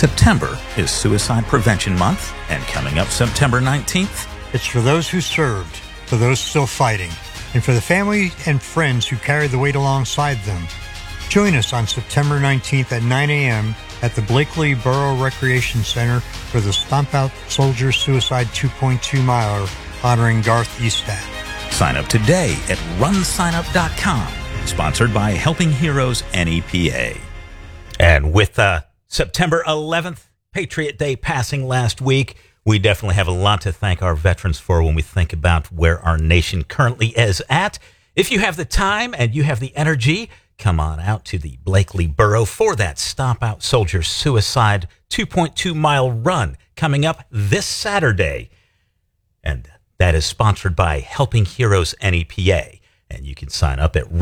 September is Suicide Prevention Month, and coming up September 19th, it's for those who served, for those still fighting, and for the family and friends who carry the weight alongside them. Join us on September 19th at 9 a.m. at the Blakely Borough Recreation Center for the Stomp Out Soldiers Suicide 2.2 Miler honoring Garth Estat. Sign up today at runsignup.com. Sponsored by Helping Heroes NEPA. And with September 11th, Patriot Day passing last week, we definitely have a lot to thank our veterans for when we think about where our nation currently is at. If you have the time and you have the energy, come on out to the Blakely Borough for that Stomp Out Soldier Suicide 2.2 mile run coming up this Saturday. And that is sponsored by Helping Heroes NEPA. And you can sign up at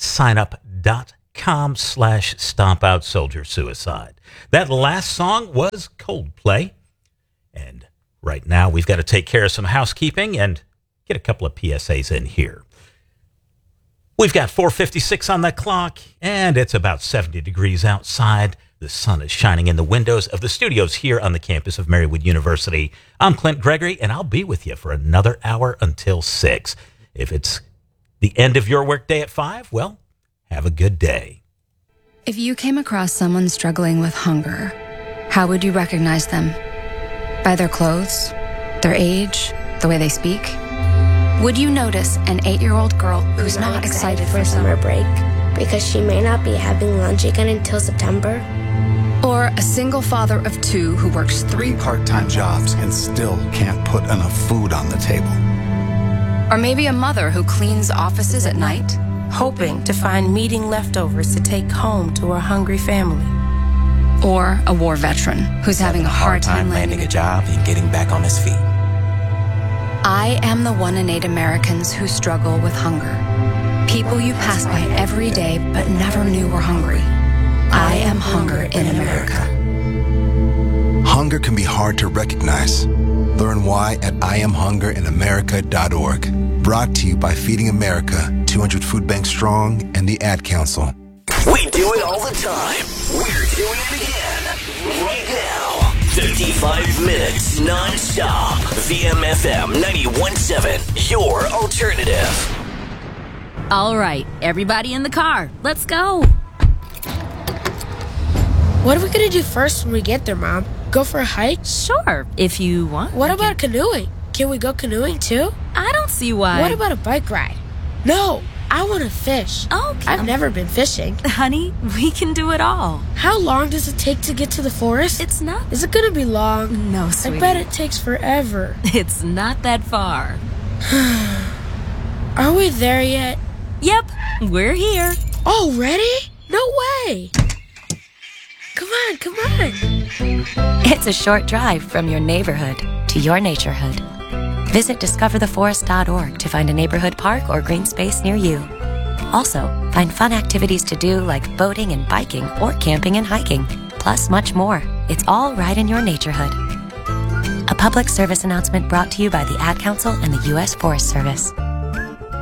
runsignup.com/StompOutSoldierSuicide. That last song was Coldplay. And right now we've got to take care of some housekeeping and get a couple of PSAs in here. We've got 4:56 on the clock, and it's about 70 degrees outside. The sun is shining in the windows of the studios here on the campus of Marywood University. I'm Clint Gregory, and I'll be with you for another hour until 6. If it's the end of your workday at 5, well, have a good day. If you came across someone struggling with hunger, how would you recognize them? By their clothes, their age, the way they speak? Would you notice an 8-year-old girl who's not excited for summer break because she may not be having lunch again until September? Or a single father of 2 who works 3 part-time jobs and still can't put enough food on the table? Or maybe a mother who cleans offices at night, hoping to find meeting leftovers to take home to her hungry family. Or a war veteran who's having a hard time landing a job and getting back on his feet. I am the 1 in 8 Americans who struggle with hunger. People you pass by every day but never knew were hungry. I am hunger in America. Hunger can be hard to recognize. Learn why at IamHungerInAmerica.org. Brought to you by Feeding America, 200 Food Banks Strong, and the Ad Council. We do it all the time. We're doing it again. Right now. 55 minutes non-stop. VMFM 91.7. Your alternative. All right, everybody in the car. Let's go. What are we going to do first when we get there, Mom? Go for a hike? Sure, if you want. What about canoeing? Can we go canoeing too? I don't see why. What about a bike ride? No, I want to fish. Okay. I've never been fishing. Honey, we can do it all. How long does it take to get to the forest? It's not. Is it going to be long? No, sweetie. I bet it takes forever. It's not that far. Are we there yet? Yep, we're here. Already? No way. Come on, come on. It's a short drive from your neighborhood to your naturehood. Visit discovertheforest.org to find a neighborhood park or green space near you. Also, find fun activities to do like boating and biking or camping and hiking, plus much more. It's all right in your naturehood. A public service announcement brought to you by the Ad Council and the U.S. Forest Service.